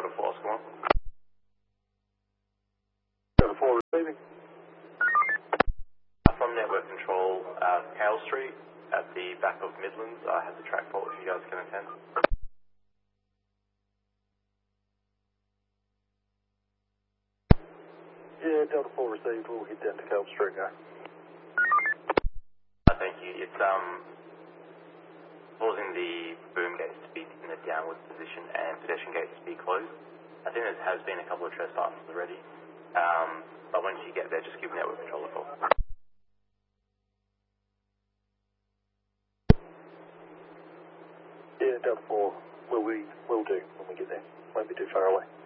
Delta 4, Oscar 1. Delta 4 receiving. From Network Control, Cale Street at the back of Midlands, I have the track fault if you guys can attend. Yeah, Delta 4 received. We'll hit down to Cale Street now. Thank you. It's causing the boom gates to be in a downward position and pedestrian gates to be closed. I think there has been a couple of trespasses already, but once you get there, just give Network Control a call. Yeah, Delta 4 will do when we get there. Won't be too far away.